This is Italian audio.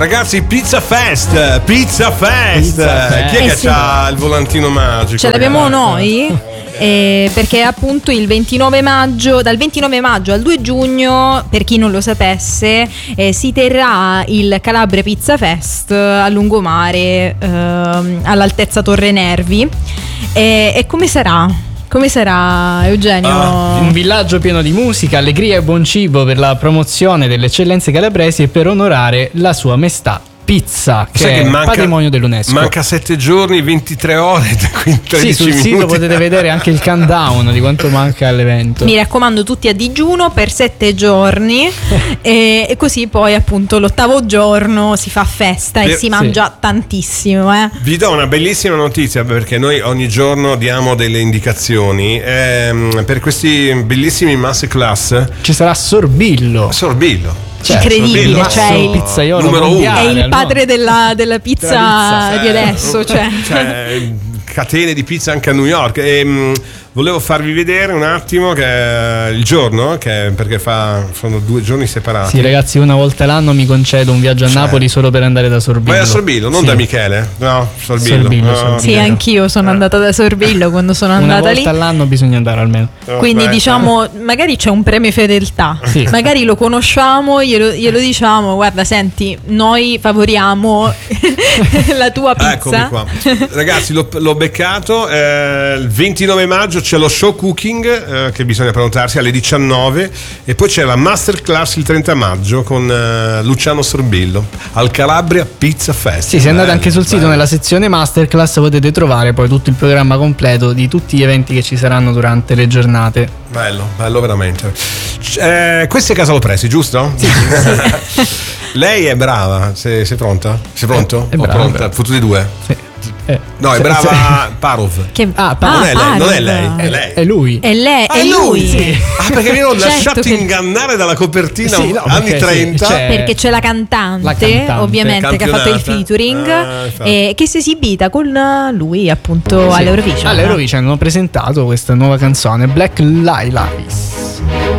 Ragazzi, Pizza Fest. Chi è che c'ha il volantino magico? Ce l'abbiamo noi? Perché appunto il 29 maggio, dal 29 maggio al 2 giugno, per chi non lo sapesse, si terrà il Calabria Pizza Fest a lungomare, all'altezza Torre Nervi. E come sarà? Come sarà, Eugenio? Un villaggio pieno di musica, allegria e buon cibo per la promozione delle eccellenze calabresi e per onorare la sua maestà Pizza, che è patrimonio dell'UNESCO. Manca 7 giorni, 23 ore, quindi 13 sul minuti. sito potete vedere anche il countdown di quanto manca all'evento. Mi raccomando, tutti a digiuno per 7 giorni e così poi appunto l'8° giorno si fa festa e si mangia tantissimo. Vi do una bellissima notizia, perché noi ogni giorno diamo delle indicazioni. Per questi bellissimi masterclass ci sarà Sorbillo. Incredibile, cioè il pizzaiolo numero uno. È il padre della pizza di adesso, cioè catene di pizza anche a New York. Volevo farvi vedere un attimo che il giorno, perché sono 2 giorni separati. Sì, ragazzi, una volta l'anno mi concedo un viaggio a Napoli solo per andare da Sorbillo. Vai a Sorbillo, non da Michele? No, Sorbillo. Sì, anch'io sono andata da Sorbillo quando sono andata lì. Una volta all'anno bisogna andare almeno. Quindi diciamo, magari c'è un premio fedeltà. Sì. Magari lo conosciamo, glielo diciamo, guarda, senti, noi favoriamo la tua pizza. Eccomi qua. Ragazzi, l'ho beccato. Il 29 maggio c'è lo show cooking che bisogna prenotarsi alle 19, e poi c'è la masterclass il 30 maggio con Luciano Sorbillo al Calabria Pizza Fest. Sì, se andate anche sul sito nella sezione masterclass potete trovare poi tutto il programma completo di tutti gli eventi che ci saranno durante le giornate. Bello veramente. Questo è Casalo Presi, giusto? Sì. Lei è brava, sei pronta? Sei pronto? È brava. Pronta? Tutti e due? Sì. No, è brava Parov. Non è lei. È lui. È lei, è lui. Sì. Perché mi ero lasciato ingannare dalla copertina anni 30. Perché c'è la cantante ovviamente, che ha fatto il featuring che si è esibita con lui appunto all'Eurovision. All'Eurovision hanno presentato questa nuova canzone, Black Lilacs.